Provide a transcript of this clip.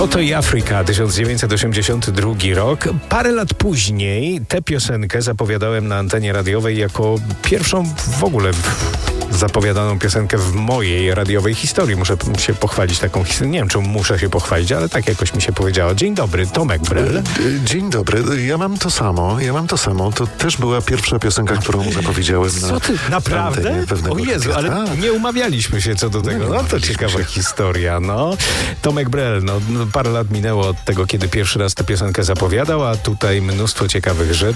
Toto i Afryka, 1982 rok. Parę lat później tę piosenkę zapowiadałem na antenie radiowej jako pierwszą w ogóle zapowiadaną piosenkę w mojej radiowej historii. Muszę się pochwalić taką historią. Nie wiem, czy muszę się pochwalić, ale tak jakoś mi się powiedziało. Dzień dobry, Tomek Brel. Dzień dobry, ja mam to samo. To też była pierwsza piosenka, którą zapowiedziałem Co ty? Naprawdę? O Jezu, ale nie umawialiśmy się co do tego. No to ciekawa historia, no. Tomek Brel, parę lat minęło od tego, kiedy pierwszy raz tę piosenkę zapowiadał, a tutaj mnóstwo ciekawych rzeczy.